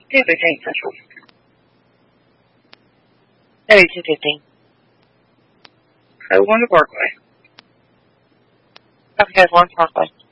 2:15 Central. Maybe 2:15. Go on to Parkway. Okay, Lawrence Parkway.